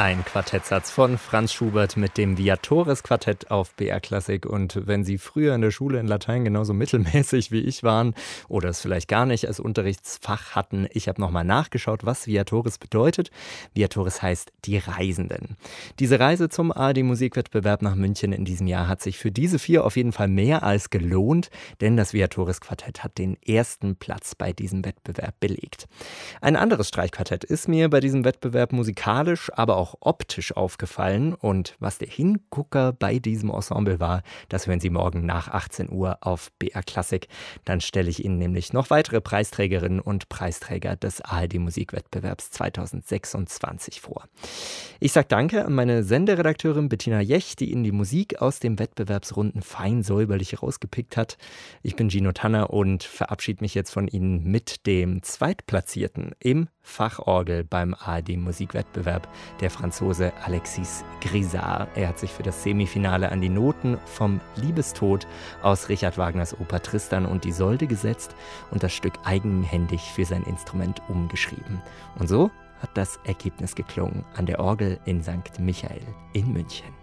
Ein Quartettsatz von Franz Schubert mit dem Viatoris-Quartett auf BR Klassik. Und wenn Sie früher in der Schule in Latein genauso mittelmäßig wie ich waren oder es vielleicht gar nicht als Unterrichtsfach hatten, ich habe nochmal nachgeschaut, was Viatoris bedeutet. Viatoris heißt die Reisenden. Diese Reise zum ARD-Musikwettbewerb nach München in diesem Jahr hat sich für diese 4 auf jeden Fall mehr als gelohnt, denn das Viatoris-Quartett hat den ersten Platz bei diesem Wettbewerb belegt. Ein anderes Streichquartett ist mir bei diesem Wettbewerb musikalisch, aber auch optisch aufgefallen. Und was der Hingucker bei diesem Ensemble war, das hören Sie morgen nach 18 Uhr auf BR Klassik. Dann stelle ich Ihnen nämlich noch weitere Preisträgerinnen und Preisträger des ARD-Musikwettbewerbs 2026 vor. Ich sage Danke an meine Senderedakteurin Bettina Jech, die Ihnen die Musik aus dem Wettbewerbsrunden fein säuberlich rausgepickt hat. Ich bin Gino Tanner und verabschiede mich jetzt von Ihnen mit dem Zweitplatzierten im Fachorgel beim ARD-Musikwettbewerb, der Franzose Alexis Grisard. Er hat sich für das Semifinale an die Noten vom Liebestod aus Richard Wagners Oper Tristan und Isolde gesetzt und das Stück eigenhändig für sein Instrument umgeschrieben. Und so hat das Ergebnis geklungen an der Orgel in St. Michael in München.